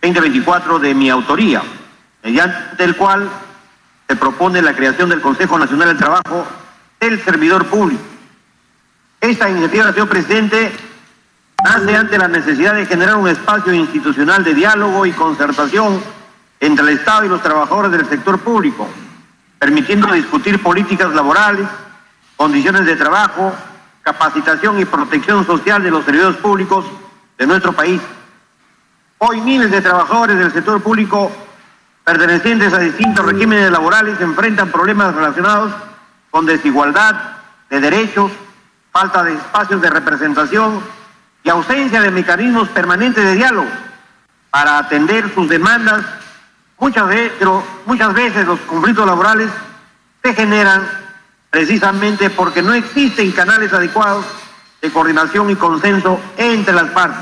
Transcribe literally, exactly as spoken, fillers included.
veinte veinticuatro de mi autoría, mediante el cual se propone la creación del Consejo Nacional del Trabajo del Servidor Público. Esta iniciativa, señor presidente, nace ante la necesidad de generar un espacio institucional de diálogo y concertación entre el Estado y los trabajadores del sector público, permitiendo discutir políticas laborales, condiciones de trabajo, capacitación y protección social de los servidores públicos de nuestro país. Hoy miles de trabajadores del sector público pertenecientes a distintos regímenes laborales enfrentan problemas relacionados con desigualdad de derechos, falta de espacios de representación y ausencia de mecanismos permanentes de diálogo para atender sus demandas. Muchas veces, pero muchas veces los conflictos laborales se generan precisamente porque no existen canales adecuados de coordinación y consenso entre las partes.